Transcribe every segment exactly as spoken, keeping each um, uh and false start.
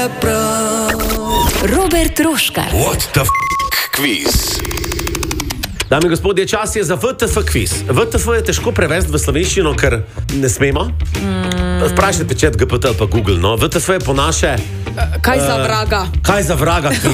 Robert Roškar. What the f*** quiz? Dame in gospodje, čas je za V T F kviz. V T F je težko prevesti v slovenščino, ker ne smemo. Mm. Vprašajte chat G P T ali pa Google. No. V T F je po naše... Kaj za vraga? Uh, kaj za vraga kviz?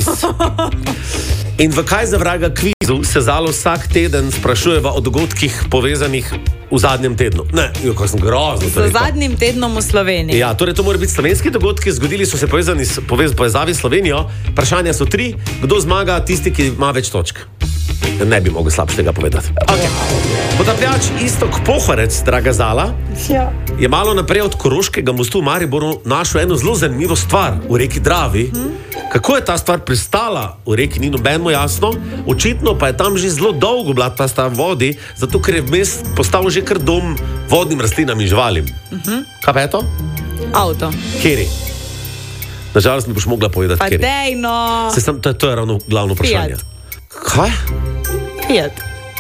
In v Kaj za vraga kvizu se Zalo vsak teden sprašujeva o dogodkih povezanih v zadnjem tednu. Ne, jo, kaj sem grozno. Z zadnjim tednom v Sloveniji. Ja, torej to mora biti slovenski dogodki, zgodili so se povezani s povez, povezavi s Slovenijo. Vprašanja so tri. Kdo zmaga? Tisti, ki ima več točk. Ne bi mogel slabš tega povedati. Okay. Potapljač Iztok Pohorec, draga Zala, ja. je malo naprej od Koroškega mostu v Mariboru našel eno zelo zanimivo stvar v reki Dravi. Hmm? Kako je ta stvar pristala v reki, ni nobeno jasno. Očitno pa je tam že zelo dolgo bila ta stvar vodi, zato ker je vmes postal že kar dom vodnim rastlinam in živalim. Uh-huh. Kaj pa je to? Avto. Kjeri? Nažalost mi boš mogla povedati, pa kjeri. Pa dejno. Se sem, to, to je ravno glavno vprašanje. Fiat. Kaj? Fiat.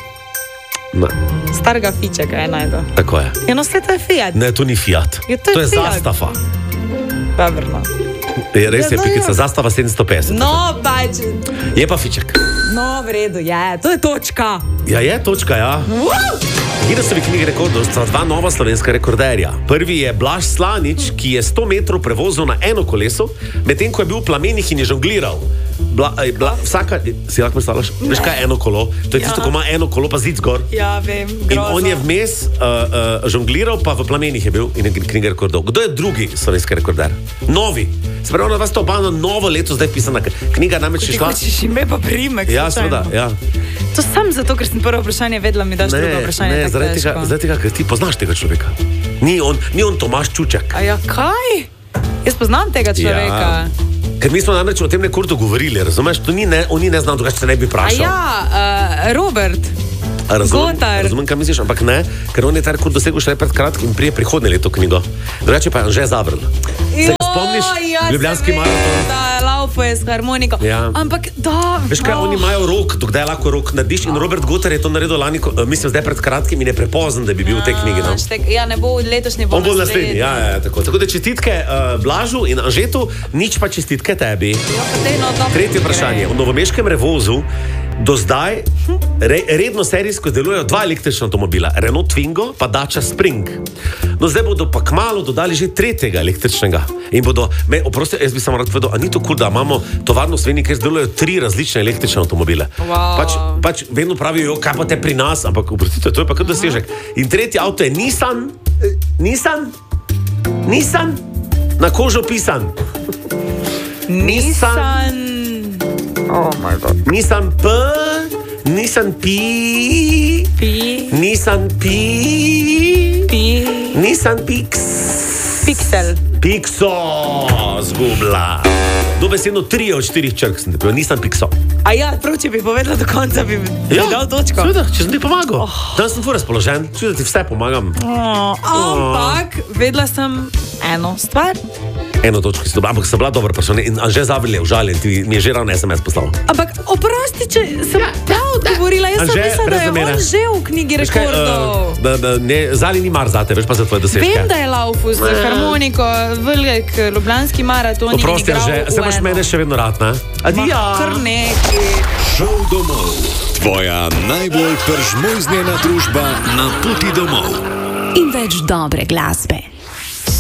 Ne. Starega fičeka je najdo. Tako je. Eno sve to je Fiat. Ne, to ni Fiat. Je, to je, to je Fiat. Zastava. Dobrno. Je, res je, pikica, Zastava sedemsto petdeset. No, pač. Je pa fiček. No, v redu, je. To je točka. Ja, je točka, ja. Wow! Guinnessovi knjigi rekordov sta dva nova slovenska rekorderja. Prvi je Blaž Slanič, ki je sto metrov prevozil na eno koleso, medtem ko je bil v plamenih in je žongliral. Bla, bla, vsaka, si lahko predstavljaš, veš kaj je eno kolo? To je tisto, ja. ko ima eno kolo pa zid zgor. Ja, vem, grozno. In on je vmes uh, uh, žongliral, pa v plamenih je bil in je knjiga rekordov. Kdo je drugi slovenski rekorder? Novi. Spravo na vas to oba na novo leto zdaj pisana knjiga, namreč je šla... Ti hočeš ime pa primek. Ja, seveda, ja. To sam zato, ker sem prvo vprašanje vedela, mi daš drugo vprašanje. Ne, zaradi tega, zaradi tega, ker ti poznaš tega človeka. Ni on, ni on Tomaž Čuček. A ja, kaj? Jaz poznam tega človeka. Ja. Ker mi smo namreč o tem rekordu govorili, razumeš? To ni ne, on ni ne znal, drugače se ne bi vprašal. A ja, uh, Robert. Razumem, Gotar. razumem, kaj misliš, ampak ne, ker on je ta rekord dosegel še pred kratkim in prije prihodnje leto knjigo. Drugače pa je Anže Zavrl. Se spomniš? Ja, Ljubljanski maraton. Da, laupo je s harmoniko. Ja. Ampak da. Veš kaj, oni imajo rok, dokdaj lahko rok narediš in Robert Gotar je to naredil lani, mislim, zdaj pred kratkim in je prepozen, da bi bil v tej knjigi. No? Ja, ne bo letošnji, bo naslednji. On bo naslednji, ja, ja, tako. Tako da čestitke uh, Blažu in Anžetu, nič pa čestitke tebi. Jo, dejno, Tretje vprašanje. V novomeškem Revozu do zdaj re, redno serijsko delujejo dva električna avtomobila, Renault Twingo pa Dacia Spring. No zdaj bodo pa kmalu dodali že tretjega električnega. In bodo, me, oprosti, jaz bi samo rad povedal, a ni to kul, da imamo tovarno v Sloveniji, kjer delujejo tri različne električne avtomobile. Wow. Pač, pač vedno pravijo, kaj pa te pri nas, ampak oprostite, to je pa kar dosežek. In tretji avto je Nissan, eh, Nissan, Nissan, na kožo pisan. Nissan. Oh my god. Nissan P, Nissan P, P, Nissan P, P, Nissan Pix, Pixel. Pixo, zgubla. Dobesedno tri od štirih črk sem te pil, Nissan Pixo. A ja, prav, če bi povedala do konca, bi ja, dal točko. Seveda, če sem ti pomagal. Oh. Danes sem ful razpoložen, čuj, da ti vse pomagam. Oh, ampak, oh. vedela sem eno stvar. Eno točko si dobil, ampak sem bila dobra vprašanja in Anže Zavrl je užaljen, ti mi je že ravno S M S poslal. Ampak, oprosti, če sem ja, prav odgovorila, jaz sem mislila, da je on že v knjigi rekordov. Kaj, uh, ne, Zali ni mar zate, veš pa za tvoje dosežke. Vem, da je laufu z harmoniko, velik ljubljanski maraton. Oprosti, Anže, se imaš mene še vedno rad, ne? Adija. Kar neki. Šel domov. Tvoja najbolj pržmoznjena družba na poti domov. In več dobre glasbe.